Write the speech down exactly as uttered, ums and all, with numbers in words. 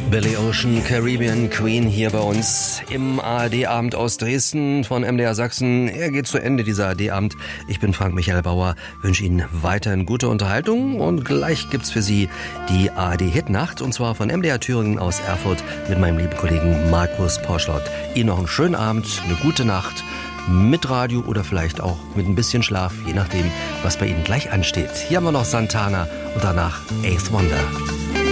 Billy Ocean, Caribbean Queen hier bei uns im A R D-Abend aus Dresden von M D R Sachsen. Er geht zu Ende, dieser A R D-Abend. Ich bin Frank Michael Bauer, wünsche Ihnen weiterhin gute Unterhaltung und gleich gibt's für Sie die A R D-Hitnacht und zwar von M D R Thüringen aus Erfurt mit meinem lieben Kollegen Markus Porschlott. Ihnen noch einen schönen Abend, eine gute Nacht mit Radio oder vielleicht auch mit ein bisschen Schlaf, je nachdem, was bei Ihnen gleich ansteht. Hier haben wir noch Santana und danach Eighth Wonder.